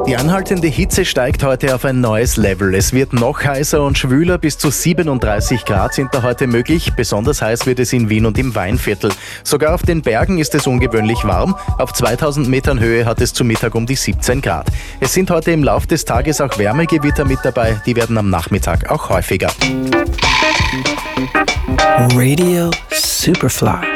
Die anhaltende Hitze steigt heute auf ein neues Level. Es wird noch heißer und schwüler, bis zu 37 Grad sind da heute möglich. Besonders heiß wird es in Wien und im Weinviertel. Sogar auf den Bergen ist es ungewöhnlich warm. Auf 2000 Metern Höhe hat es zu Mittag um die 17 Grad. Es sind heute im Lauf des Tages auch Wärmegewitter mit dabei. Die werden am Nachmittag auch häufiger. Radio Superfly.